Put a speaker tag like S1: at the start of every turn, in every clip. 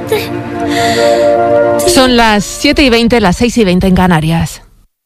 S1: Son las 7:20, las 6:20 en Canarias.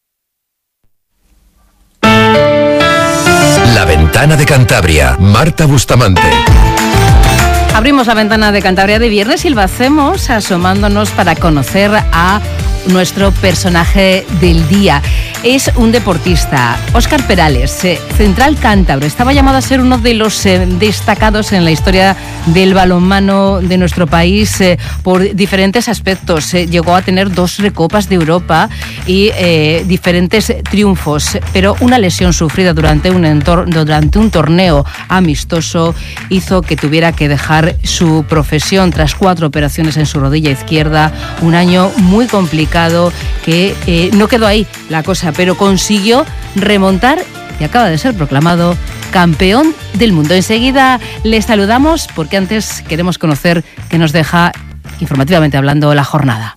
S2: La Ventana de Cantabria, Marta Bustamante.
S3: Abrimos la Ventana de Cantabria de viernes y lo hacemos asomándonos para conocer a nuestro personaje del día. Es un deportista, Óscar Perales, central cántabro. Estaba llamado a ser uno de los destacados en la historia del balonmano de nuestro país por diferentes aspectos. Llegó a tener 2 recopas de Europa y diferentes triunfos, pero una lesión sufrida durante un torneo amistoso hizo que tuviera que dejar su profesión tras 4 operaciones en su rodilla izquierda. Un año muy complicado que no quedó ahí la cosa, pero consiguió remontar y acaba de ser proclamado campeón del mundo. Enseguida les saludamos porque antes queremos conocer qué nos deja, informativamente hablando, la jornada.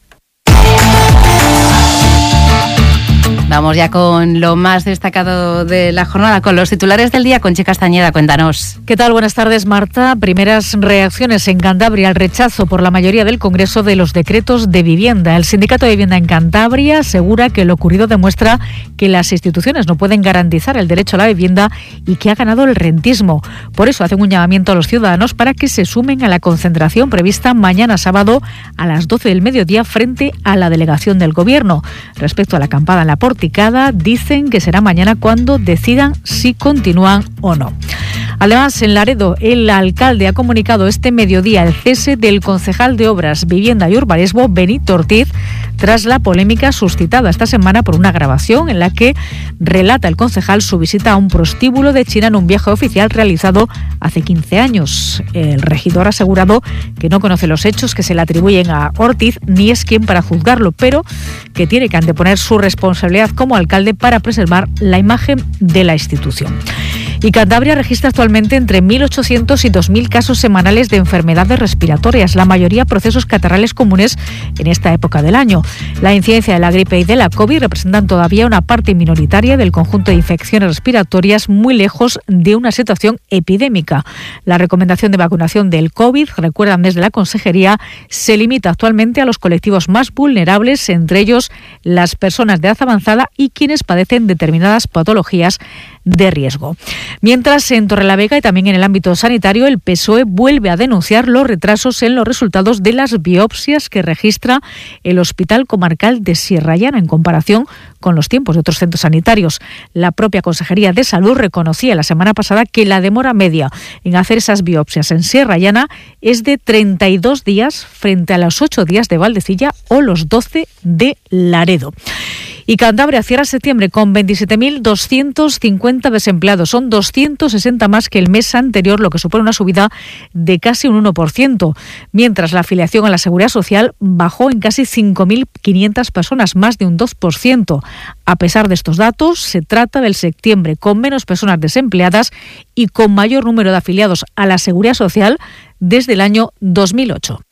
S3: Vamos ya con lo más destacado de la jornada, con los titulares del día. Conchi Castañeda, cuéntanos.
S4: ¿Qué tal? Buenas tardes, Marta. Primeras reacciones en Cantabria al rechazo por la mayoría del Congreso de los decretos de vivienda. El Sindicato de Vivienda en Cantabria asegura que lo ocurrido demuestra que las instituciones no pueden garantizar el derecho a la vivienda y que ha ganado el rentismo. Por eso hacen un llamamiento a los ciudadanos para que se sumen a la concentración prevista mañana sábado a las 12 del mediodía frente a la delegación del Gobierno. Respecto a la acampada en la Porticada, dicen que será mañana cuando decidan si continúan o no. Además, en Laredo, el alcalde ha comunicado este mediodía el cese del concejal de Obras, Vivienda y Urbanismo, Benito Ortiz, tras la polémica suscitada esta semana por una grabación en la que relata el concejal su visita a un prostíbulo de China en un viaje oficial realizado hace 15 años. El regidor ha asegurado que no conoce los hechos que se le atribuyen a Ortiz ni es quien para juzgarlo, pero que tiene que anteponer su responsabilidad como alcalde para preservar la imagen de la institución. Y Cantabria registra actualmente entre 1.800 y 2.000 casos semanales de enfermedades respiratorias, la mayoría procesos catarrales comunes en esta época del año. La incidencia de la gripe y de la COVID representan todavía una parte minoritaria del conjunto de infecciones respiratorias, muy lejos de una situación epidémica. La recomendación de vacunación del COVID, recuerdan desde la Consejería, se limita actualmente a los colectivos más vulnerables, entre ellos las personas de edad avanzada y quienes padecen determinadas patologías de riesgo. Mientras, en Torrelavega y también en el ámbito sanitario, el PSOE vuelve a denunciar los retrasos en los resultados de las biopsias que registra el Hospital Comarcal de Sierra Llana en comparación con los tiempos de otros centros sanitarios. La propia Consejería de Salud reconocía la semana pasada que la demora media en hacer esas biopsias en Sierra Llana es de 32 días frente a los 8 días de Valdecilla o los 12 de Laredo. Y Cantabria cierra septiembre con 27.250 desempleados. Son 260 más que el mes anterior, lo que supone una subida de casi un 1%, mientras la afiliación a la Seguridad Social bajó en casi 5.500 personas, más de un 2%. A pesar de estos datos, se trata del septiembre con menos personas desempleadas y con mayor número de afiliados a la Seguridad Social desde el año 2008.